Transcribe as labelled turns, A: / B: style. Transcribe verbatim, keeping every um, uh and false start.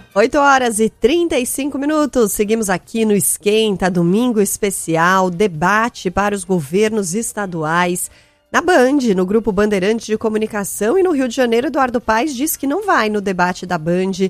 A: oito horas e trinta e cinco minutos, seguimos aqui no Esquenta, domingo especial, debate para os governos estaduais. Na Band, no Grupo Bandeirante de Comunicação e no Rio de Janeiro, Eduardo Paes diz que não vai no debate da Band